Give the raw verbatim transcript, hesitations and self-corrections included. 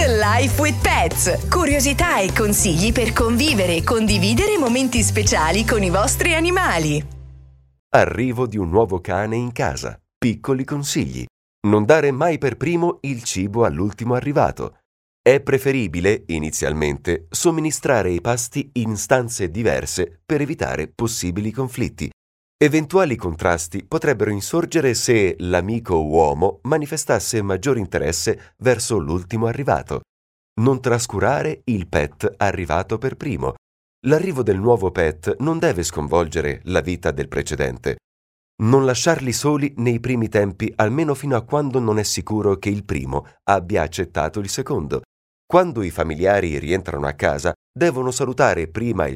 Life with Pets. Curiosità e consigli per convivere e condividere momenti speciali con i vostri animali. Arrivo di un nuovo cane in casa. Piccoli consigli. Non dare mai per primo il cibo all'ultimo arrivato. È preferibile, inizialmente, somministrare i pasti in stanze diverse per evitare possibili conflitti. Eventuali contrasti potrebbero insorgere se l'amico uomo manifestasse maggior interesse verso l'ultimo arrivato. Non trascurare il pet arrivato per primo. L'arrivo del nuovo pet non deve sconvolgere la vita del precedente. Non lasciarli soli nei primi tempi, almeno fino a quando non è sicuro che il primo abbia accettato il secondo. Quando i familiari rientrano a casa, devono salutare prima il